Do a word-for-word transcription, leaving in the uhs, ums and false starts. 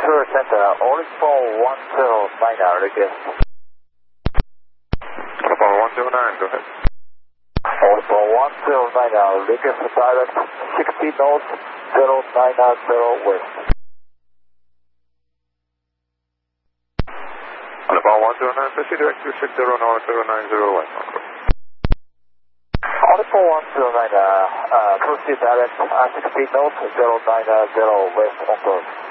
Tour Center, Oliver one zero nine, request. Oliver one zero nine, go ahead. Oliver one zero nine, request direct sixty north, zero nine zero west. Oliver one zero nine, proceed direct to six zero north, zero nine zero west. Oliver one zero nine, uh, uh, proceed direct uh, sixty north, zero nine zero west, on course.